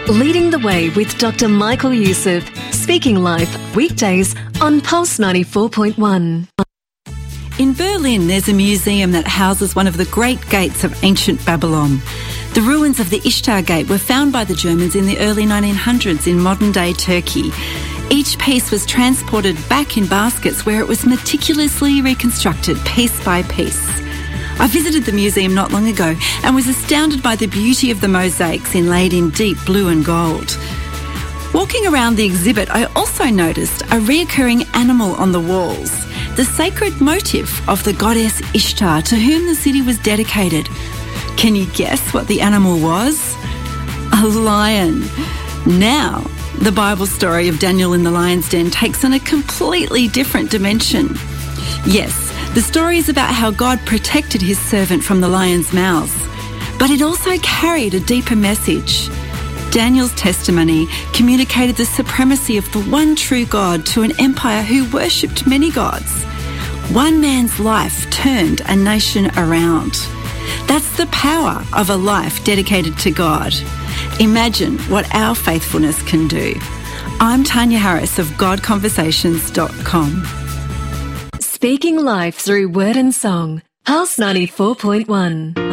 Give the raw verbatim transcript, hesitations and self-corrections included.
Leading the Way with Doctor Michael Youssef, speaking live weekdays on Pulse ninety-four point one. In Berlin, there's a museum that houses one of the great gates of ancient Babylon. The ruins of the Ishtar Gate were found by the Germans in the early nineteen hundreds in modern-day Turkey. Each piece was transported back in baskets where it was meticulously reconstructed piece by piece. I visited the museum not long ago and was astounded by the beauty of the mosaics inlaid in deep blue and gold. Walking around the exhibit, I also noticed a reoccurring animal on the walls, the sacred motif of the goddess Ishtar, to whom the city was dedicated. Can you guess what the animal was? A lion. Now, the Bible story of Daniel in the lion's den takes on a completely different dimension. Yes, the story is about how God protected his servant from the lion's mouths, but it also carried a deeper message. Daniel's testimony communicated the supremacy of the one true God to an empire who worshipped many gods. One man's life turned a nation around. That's the power of a life dedicated to God. Imagine what our faithfulness can do. I'm Tanya Harris of God Conversations dot com. Speaking life through word and song, Pulse ninety-four point one.